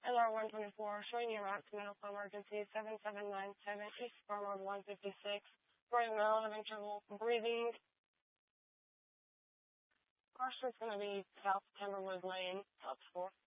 LR 124, showing you route to medical emergency 7797 East Farmwood 156. Running middle, having trouble breathing. First is going to be South Timberwood Lane, up 4.